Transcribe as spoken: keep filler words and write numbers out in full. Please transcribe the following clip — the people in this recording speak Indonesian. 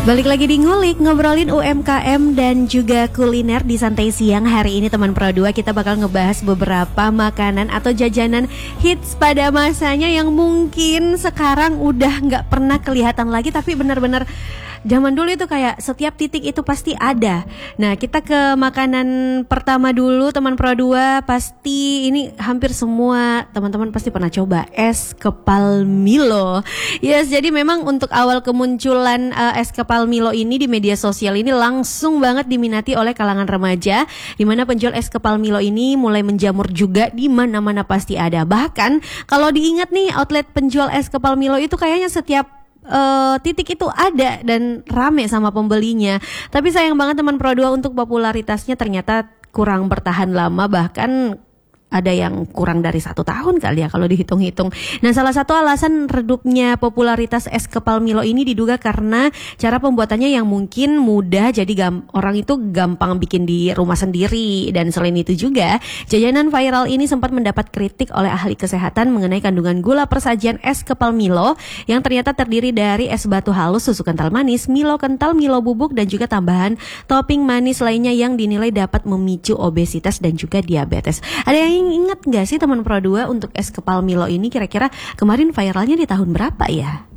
Balik lagi di Ngulik, ngobrolin U M K M dan juga kuliner di Santai Siang. Hari ini teman Pro dua kita bakal ngebahas beberapa makanan atau jajanan hits pada masanya yang mungkin sekarang udah gak pernah kelihatan lagi, tapi benar-benar zaman dulu itu kayak setiap titik itu pasti ada. Nah, kita ke makanan pertama dulu teman Pro dua. Pasti ini hampir semua teman-teman pasti pernah coba es kepal Milo. Yes, jadi memang untuk awal kemunculan uh, es kepal Milo ini di media sosial ini langsung banget diminati oleh kalangan remaja, di mana penjual es kepal Milo ini mulai menjamur juga di mana-mana pasti ada. Bahkan kalau diingat nih, outlet penjual es kepal Milo itu kayaknya setiap Uh, titik itu ada dan rame sama pembelinya. Tapi sayang banget teman Pro dua, untuk popularitasnya ternyata kurang bertahan lama, bahkan ada yang kurang dari satu tahun kali ya kalau dihitung-hitung. Nah, salah satu alasan redupnya popularitas es kepal Milo ini diduga karena cara pembuatannya yang mungkin mudah, jadi gam- orang itu gampang bikin di rumah sendiri. Dan selain itu juga, jajanan viral ini sempat mendapat kritik oleh ahli kesehatan mengenai kandungan gula persajian es kepal Milo yang ternyata terdiri dari es batu halus, susu kental manis, Milo kental, Milo bubuk, dan juga tambahan topping manis lainnya yang dinilai dapat memicu obesitas dan juga diabetes. Ada yang ingat gak sih teman Pro dua untuk es kepal Milo ini kira-kira kemarin viralnya di tahun berapa ya?